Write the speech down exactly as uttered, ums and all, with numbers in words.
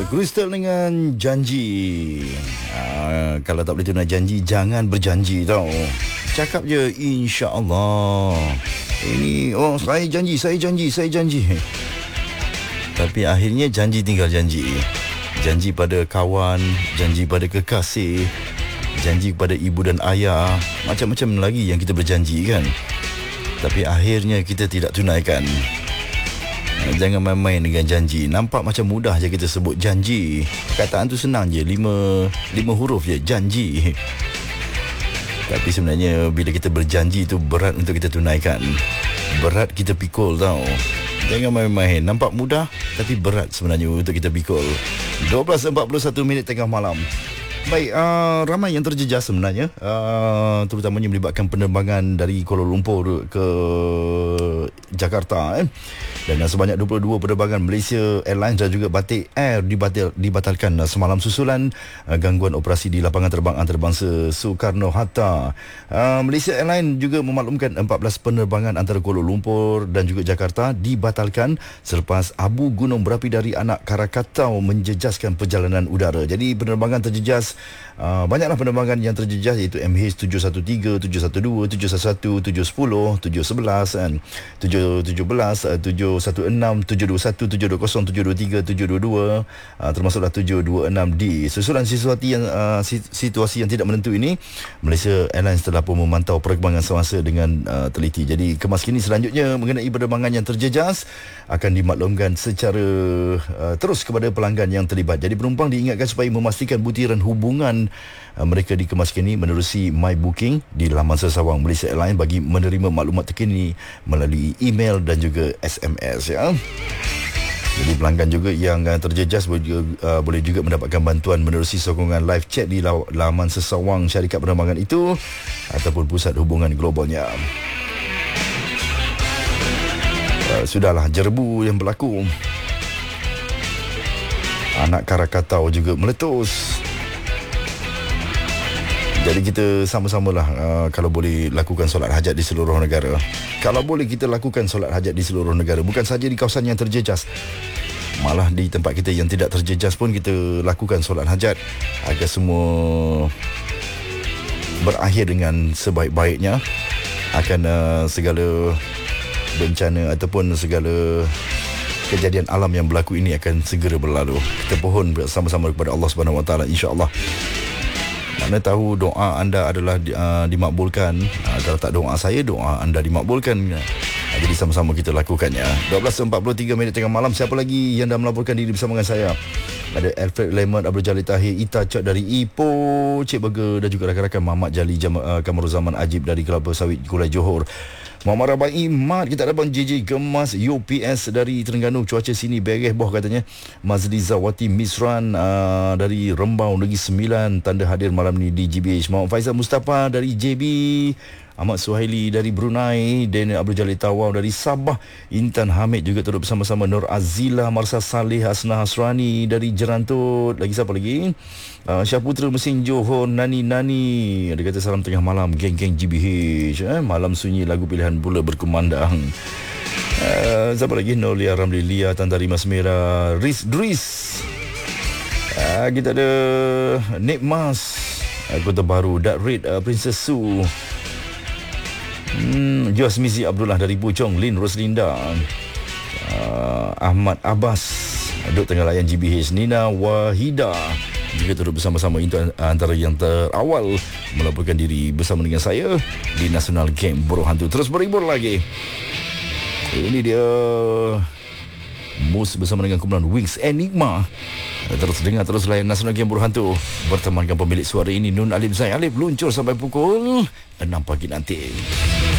Crystal dengan janji. uh, Kalau tak boleh tunai janji, jangan berjanji tau. Cakap je insya-Allah. Ini oh saya janji, saya janji, saya janji. Tapi akhirnya janji tinggal janji. Janji pada kawan, janji pada kekasih, janji kepada ibu dan ayah, macam-macam lagi yang kita berjanji kan. Tapi akhirnya kita tidak tunaikan. Jangan main-main dengan janji. Nampak macam mudah je kita sebut janji. Kataan tu senang je, lima lima huruf je, janji. Tapi sebenarnya bila kita berjanji tu berat untuk kita tunaikan. Berat kita pikul tau. Jangan main-main. Nampak mudah tapi berat sebenarnya untuk kita pikul. dua belas empat puluh satu minit tengah malam. Baik, uh, ramai yang terjejas sebenarnya, uh, terutamanya melibatkan penerbangan dari Kuala Lumpur ke Jakarta eh. Dan uh, sebanyak dua puluh dua penerbangan Malaysia Airlines dan juga Batik Air dibatal, dibatalkan uh, semalam susulan uh, gangguan operasi di lapangan terbang antarabangsa Soekarno-Hatta. uh, Malaysia Airlines juga memaklumkan empat belas penerbangan antara Kuala Lumpur dan juga Jakarta dibatalkan selepas abu gunung berapi dari anak Krakatau menjejaskan perjalanan udara. Jadi penerbangan terjejas. Uh, banyaklah penerbangan yang terjejas, iaitu M H tujuh satu tiga, tujuh satu dua, tujuh satu satu, tujuh sepuluh, tujuh sebelas kan, tujuh tujuh belas, tujuh satu enam, tujuh dua satu, tujuh dua kosong, tujuh dua tiga, tujuh dua dua, uh, termasuklah tujuh dua enam D. Susulan situasi yang uh, situasi yang tidak menentu ini, Malaysia Airlines telah pun memantau perkembangan semasa dengan uh, teliti. Jadi kemaskini selanjutnya mengenai penerbangan yang terjejas akan dimaklumkan secara uh, terus kepada pelanggan yang terlibat. Jadi penumpang diingatkan supaya memastikan butiran hubungan uh, mereka dikemaskini menerusi My Booking di laman sesawang Malaysia Airlines bagi menerima maklumat terkini melalui email dan juga S M S ya. Jadi pelanggan juga yang uh, terjejas boleh juga, uh, boleh juga mendapatkan bantuan menerusi sokongan live chat di laman sesawang syarikat penerbangan itu ataupun pusat hubungan globalnya. Uh, sudahlah jerbu yang berlaku. Anak Krakatau juga meletus. Jadi kita sama-samalah uh, kalau boleh lakukan solat hajat di seluruh negara. Kalau boleh kita lakukan solat hajat di seluruh negara, bukan saja di kawasan yang terjejas. Malah di tempat kita yang tidak terjejas pun kita lakukan solat hajat agar semua berakhir dengan sebaik-baiknya. Akan uh, segala bencana ataupun segala kejadian alam yang berlaku ini akan segera berlalu. Kita pohon bersama-sama kepada Allah Subhanahu Wa Taala, insya-Allah. Mana tahu doa anda adalah uh, dimakbulkan. Uh, kalau tak doa saya, doa anda dimakbulkan. Uh, jadi sama-sama kita lakukannya. dua belas empat puluh tiga minit tengah malam. Siapa lagi yang dah melaporkan diri bersama dengan saya? Ada Alfred Lemon, Abdul Jalil Tahir, Ita Cak dari Ipoh, Cik Burger dan juga rakan-rakan Muhammad Jali Jam, uh, Kamaruzaman Ajib dari Kelapa Sawit Gulai Johor. Muhammad Rabai Mat, kita ada Abang J J Gemas U P S dari Terengganu, cuaca sini beres boh katanya. Mazli Zawati Misran uh, dari Rembau Negeri Sembilan, tanda hadir malam ni di G B H. Muhammad Faizal Mustafa dari J B, Ahmad Suhaili dari Brunei, Daniel Abdul Jalil Tawau dari Sabah, Intan Hamid juga turut bersama-sama, Nur Azila, Marsa Saleh, Hasna Hasrani dari Jerantut. Lagi siapa lagi? Uh, Syahputra Mesin Johor, Nani Nani. Ada kata salam tengah malam, geng-geng G B H. Eh? Malam sunyi lagu pilihan pula berkumandang. Uh, siapa lagi? Nolia Ramli Lia, Tanta Rimas Merah, Riz Dris. Uh, kita ada Nik Mas, uh, Kota Baru, Dat Red, uh, Princess Su. Hmm, Jos Mizi Abdullah dari Puchong, Lin Roslinda, uh, Ahmad Abbas duduk tengah layan G B H, Nina Wahida juga turut bersama-sama. Itu antara yang terawal melaporkan diri bersama dengan saya di National Game Buruh Hantu. Terus berhibur lagi. Ini dia Mus bersama dengan kumpulan Wings Enigma. Terus dengar, terus layan National Game Buruh Hantu. Bertemankan pemilik suara ini Nun Alif Zain Alif, luncur sampai pukul enam pagi nanti.